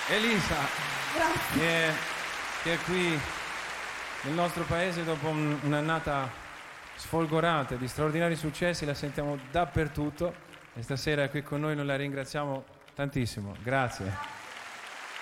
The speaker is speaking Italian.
Elisa, Grazie. che è qui nel nostro paese dopo un'annata sfolgorante di straordinari successi, la sentiamo dappertutto e stasera è qui con noi, noi la ringraziamo tantissimo. Grazie.